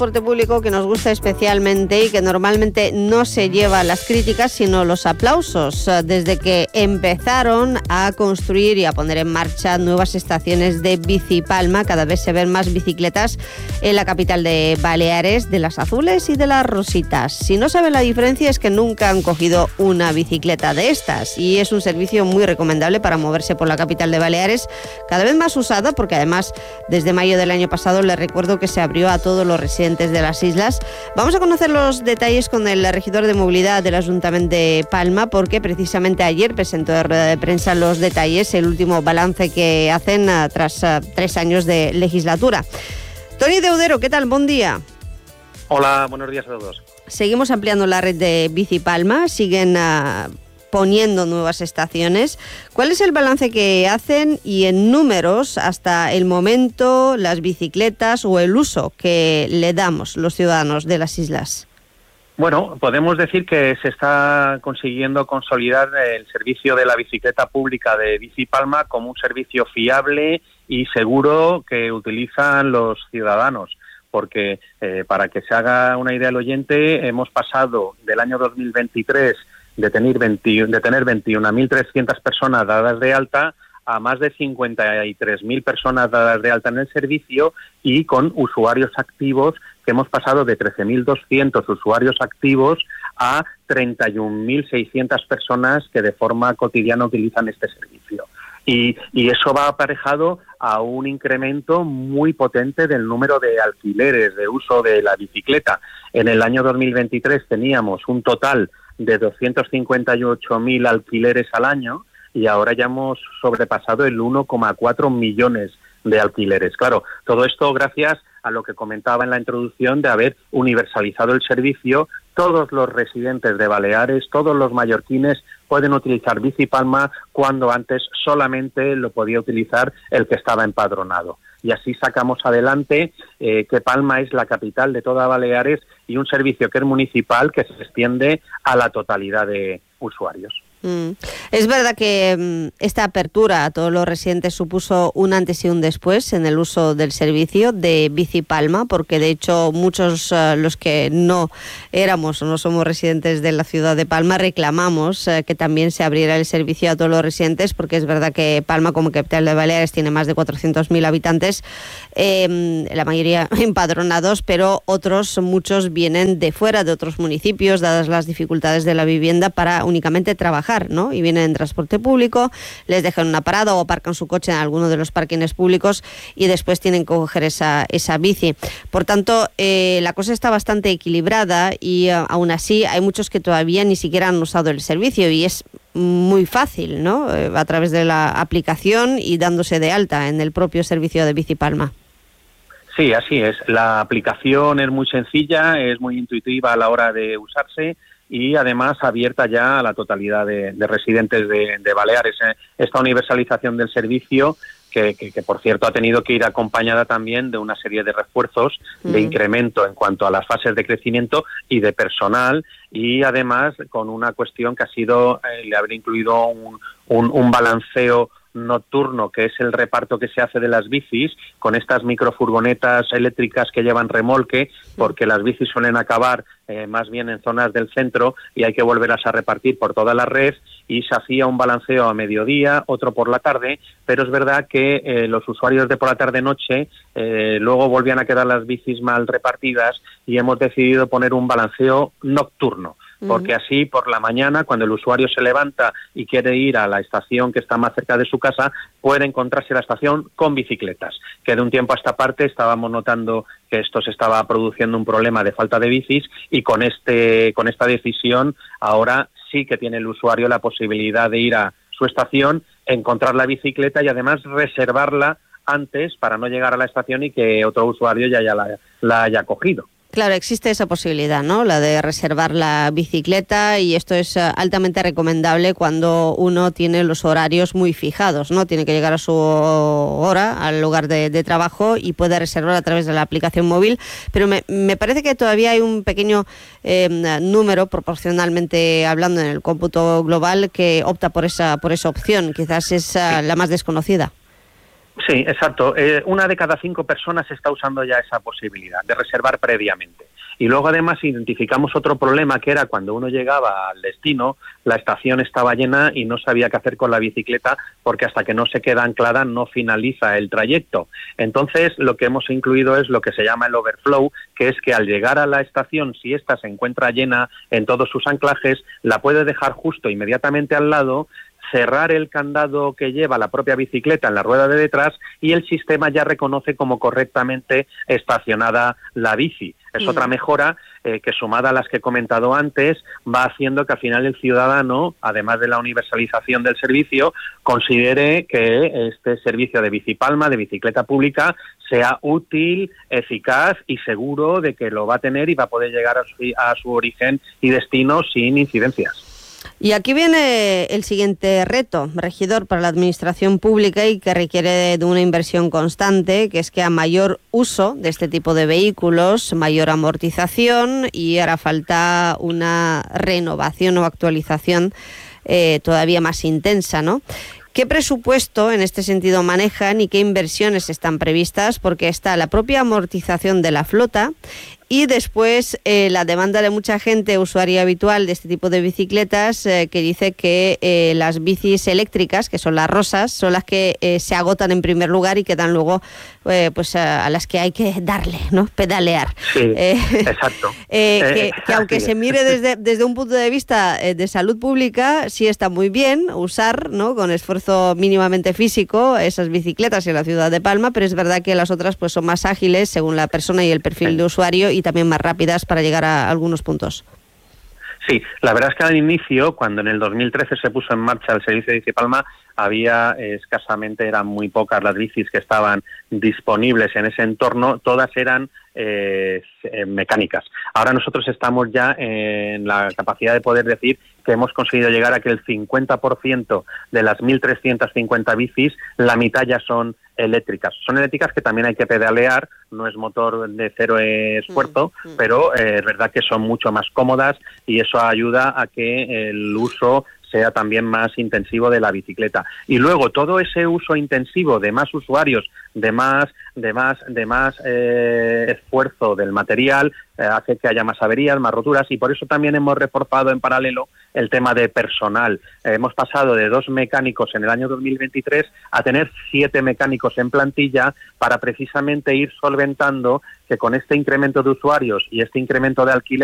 transporte público que nos gusta especialmente y que normalmente no se lleva las críticas sino los aplausos. Desde que empezaron a construir y a poner en marcha nuevas estaciones de Bicipalma, cada vez se ven más bicicletas en la capital de Baleares, de las azules y de las rositas. Si no saben la diferencia es que nunca han cogido una bicicleta de estas, y es un servicio muy recomendable para moverse por la capital de Baleares, cada vez más usada porque además desde mayo del año pasado les recuerdo que se abrió a todos los residentes de las islas. Vamos a conocer los detalles con el regidor de movilidad del Ayuntamiento de Palma, porque precisamente ayer presentó en rueda de prensa los detalles, el último balance que hacen tras 3 años de legislatura. Toni Deudero, ¿qué tal? Buen día. Hola, buenos días a todos. Seguimos ampliando la red de Bicipalma, siguen poniendo nuevas estaciones. ¿Cuál es el balance que hacen y en números hasta el momento las bicicletas o el uso que le damos los ciudadanos de las islas? Bueno, podemos decir que se está consiguiendo consolidar el servicio de la bicicleta pública de Bicipalma como un servicio fiable y seguro que utilizan los ciudadanos. Porque para que se haga una idea el oyente, hemos pasado del año 2023 de tener 21.300 personas dadas de alta a más de 53.000 personas dadas de alta en el servicio, y con usuarios activos que hemos pasado de 13.200 usuarios activos a 31.600 personas que de forma cotidiana utilizan este servicio. Y eso va aparejado a un incremento muy potente del número de alquileres de uso de la bicicleta. En el año 2023 teníamos un total de 258.000 alquileres al año y ahora ya hemos sobrepasado el 1,4 millones de alquileres. Claro, todo esto gracias a lo que comentaba en la introducción de haber universalizado el servicio. Todos los residentes de Baleares, todos los mallorquines pueden utilizar Bicipalma cuando antes solamente lo podía utilizar el que estaba empadronado. Y así sacamos adelante que Palma es la capital de toda Baleares y un servicio que es municipal que se extiende a la totalidad de usuarios. Es verdad que esta apertura a todos los residentes supuso un antes y un después en el uso del servicio de Bicipalma, porque de hecho muchos los que no éramos o no somos residentes de la ciudad de Palma reclamamos que también se abriera el servicio a todos los residentes, porque es verdad que Palma como capital de Baleares tiene más de 400.000 habitantes, la mayoría empadronados, pero muchos vienen de fuera, de otros municipios, dadas las dificultades de la vivienda, para únicamente trabajar, ¿no? Y vienen en transporte público, les dejan una parada o aparcan su coche en alguno de los parkings públicos y después tienen que coger esa bici. Por tanto, la cosa está bastante equilibrada y aún así hay muchos que todavía ni siquiera han usado el servicio, y es muy fácil, ¿no? A través de la aplicación y dándose de alta en el propio servicio de Bicipalma. Sí, así es. La aplicación es muy sencilla, es muy intuitiva a la hora de usarse y además abierta ya a la totalidad de residentes de Baleares. Esta universalización del servicio, que por cierto ha tenido que ir acompañada también de una serie de refuerzos, de incremento en cuanto a las fases de crecimiento y de personal, y además con una cuestión que ha sido le haber incluido un balanceo nocturno, que es el reparto que se hace de las bicis con estas microfurgonetas eléctricas que llevan remolque, porque las bicis suelen acabar más bien en zonas del centro y hay que volverlas a repartir por toda la red, y se hacía un balanceo a mediodía, otro por la tarde, pero es verdad que los usuarios de por la tarde-noche luego volvían a quedar las bicis mal repartidas y hemos decidido poner un balanceo nocturno, porque así por la mañana, cuando el usuario se levanta y quiere ir a la estación que está más cerca de su casa, puede encontrarse la estación con bicicletas, que de un tiempo a esta parte estábamos notando que esto se estaba produciendo un problema de falta de bicis, y con esta decisión ahora sí que tiene el usuario la posibilidad de ir a su estación, encontrar la bicicleta y además reservarla antes para no llegar a la estación y que otro usuario ya la haya cogido. Claro, existe esa posibilidad, ¿no? La de reservar la bicicleta, y esto es altamente recomendable cuando uno tiene los horarios muy fijados, ¿no? Tiene que llegar a su hora, al lugar de trabajo, y puede reservar a través de la aplicación móvil. Pero me parece que todavía hay un pequeño número, proporcionalmente hablando en el cómputo global, que opta por esa opción. Quizás es la más desconocida. Sí, exacto. 1 de cada 5 personas está usando ya esa posibilidad de reservar previamente. Y luego además identificamos otro problema, que era cuando uno llegaba al destino, la estación estaba llena y no sabía qué hacer con la bicicleta, porque hasta que no se queda anclada no finaliza el trayecto. Entonces lo que hemos incluido es lo que se llama el overflow, que es que al llegar a la estación, si ésta se encuentra llena en todos sus anclajes, la puede dejar justo inmediatamente al lado, cerrar el candado que lleva la propia bicicleta en la rueda de detrás y el sistema ya reconoce como correctamente estacionada la bici. Es otra mejora que, sumada a las que he comentado antes, va haciendo que al final el ciudadano, además de la universalización del servicio, considere que este servicio de Bicipalma, de bicicleta pública, sea útil, eficaz y seguro de que lo va a tener y va a poder llegar a su origen y destino sin incidencias. Y aquí viene el siguiente reto, regidor, para la administración pública y que requiere de una inversión constante, que es que a mayor uso de este tipo de vehículos, mayor amortización y hará falta una renovación o actualización todavía más intensa, ¿no? ¿Qué presupuesto en este sentido manejan y qué inversiones están previstas? Porque está la propia amortización de la flota y después la demanda de mucha gente usuaria habitual de este tipo de bicicletas que dice que las bicis eléctricas, que son las rosas, son las que se agotan en primer lugar y quedan luego pues a las que hay que darle, ¿no? Pedalear. Sí, exacto. Que aunque se mire desde un punto de vista de salud pública, sí está muy bien usar, ¿no?, con esfuerzo mínimamente físico esas bicicletas en la ciudad de Palma, pero es verdad que las otras pues son más ágiles según la persona y el perfil de usuario y también más rápidas para llegar a algunos puntos. Sí, la verdad es que al inicio, cuando en el 2013 se puso en marcha el servicio de Bicipalma, había escasamente, eran muy pocas las bicis que estaban disponibles en ese entorno, todas eran mecánicas. Ahora nosotros estamos ya en la capacidad de poder decir que hemos conseguido llegar a que el 50% de las 1.350 bicis, la mitad ya son eléctricas. Son eléctricas que también hay que pedalear, no es motor de cero esfuerzo, pero es verdad que son mucho más cómodas y eso ayuda a que el uso sea también más intensivo de la bicicleta. Y luego todo ese uso intensivo de más usuarios, de más esfuerzo del material, hace que haya más averías, más roturas, y por eso también hemos reforzado en paralelo el tema de personal. Hemos pasado de 2 mecánicos en el año 2023 a tener 7 mecánicos en plantilla para precisamente ir solventando que con este incremento de usuarios y este incremento de alquiler